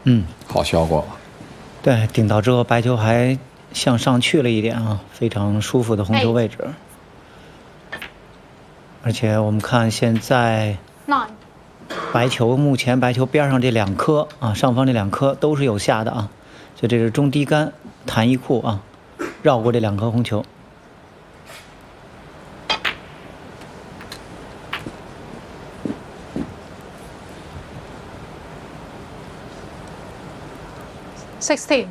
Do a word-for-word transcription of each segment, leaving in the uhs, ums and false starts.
嗯， 好效果。 对，顶到之后白球还向上去了一点啊，非常舒服的红球位置。而且我们看现在，白球目前白球边上这两颗啊，上方这两颗都是有下的啊，所以这是中低杆弹一库啊，绕过这两颗红球。 Sixteen.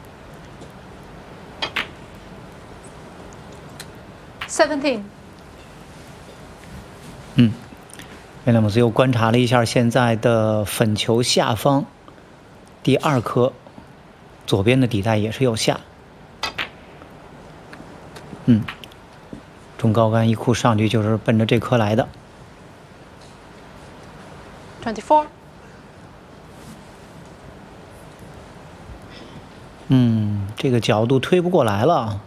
Seventeen. 嗯，威廉姆斯又观察了一下现在的粉球下方第二颗左边的底带也是有下。嗯，中高杆一库上去就是奔着这颗来的。 Twenty-four. 嗯，这个角度推不过来了，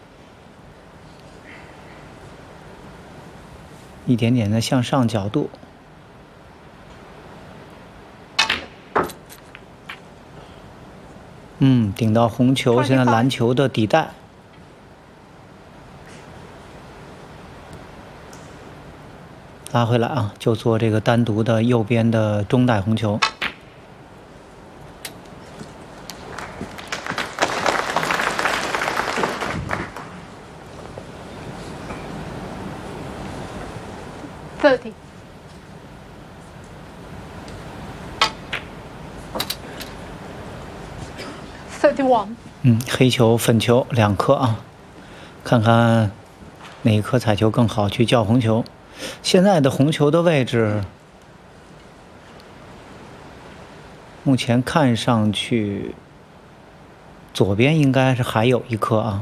一点点的向上角度。嗯，顶到红球，现在蓝球的底带。拉回来啊，就做这个单独的右边的中带红球。 Thirty. Thirty-one. 嗯，黑球、粉球两颗啊，看看哪一颗彩球更好去叫红球。现在的红球的位置，目前看上去左边应该是还有一颗啊。